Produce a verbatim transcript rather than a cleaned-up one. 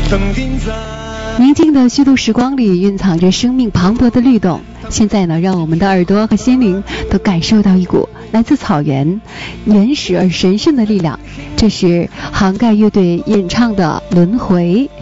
宁静的虚度时光里蕴藏着生命磅礴的律动。现在呢，让我们的耳朵和心灵都感受到一股来自草原原始而神圣的力量。这是杭盖乐队演唱的《轮回》。